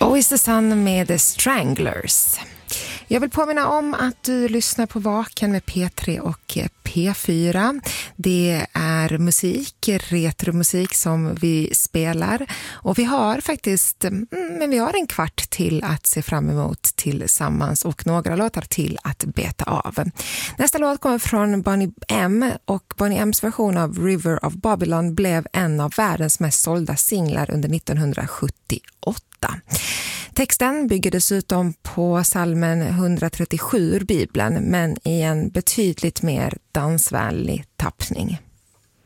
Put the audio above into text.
Always the Sun med The Stranglers. Jag vill påminna om att du lyssnar på Vaken med P3 och P4. Det är musik, retromusik som vi spelar. Och vi har faktiskt vi har en kvart till att se fram emot tillsammans och några låtar till att beta av. Nästa låt kommer från Boney M. och Boney M's version av River of Babylon blev en av världens mest sålda singlar under 1978. Texten bygger dessutom på psalmen 137 ur Bibeln, men i en betydligt mer dansvänlig tappning.